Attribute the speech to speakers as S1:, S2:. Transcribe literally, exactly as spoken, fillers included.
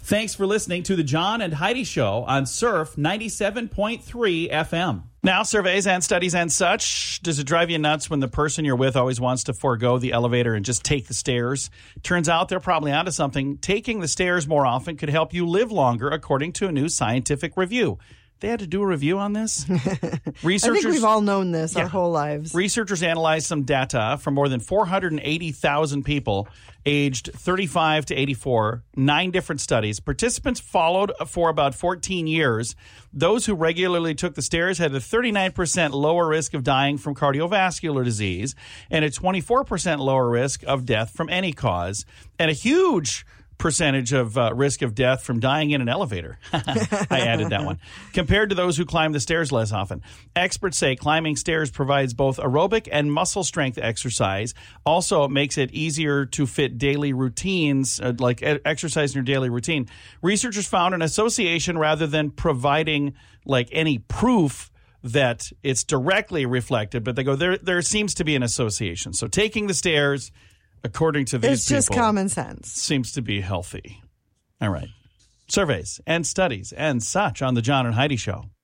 S1: Thanks for listening to the John and Heidi Show on Surf ninety-seven point three F M. Now, surveys and studies and such. Does it drive you nuts when the person you're with always wants to forego the elevator and just take the stairs? Turns out they're probably onto something. Taking the stairs more often could help you live longer, according to a new scientific review. They had to do a review on this? Researchers,
S2: I think we've all known this
S1: yeah,
S2: our whole lives.
S1: Researchers analyzed some data from more than four hundred eighty thousand people aged thirty-five to eighty-four, nine different studies. Participants followed for about fourteen years. Those who regularly took the stairs had a thirty-nine percent lower risk of dying from cardiovascular disease and a twenty-four percent lower risk of death from any cause, and a huge percentage of uh, risk of death from dying in an elevator. I added that one. Compared to those who climb the stairs less often. Experts say climbing stairs provides both aerobic and muscle strength exercise. Also, it makes it easier to fit daily routines, uh, like e- exercise in your daily routine. Researchers found an association rather than providing like any proof that it's directly reflected, but they go, there, there seems to be an association. So taking the stairs, according to these
S2: it's just
S1: people,
S2: common sense.
S1: Seems to be healthy. All right. Surveys and studies and such on the John and Heidi Show.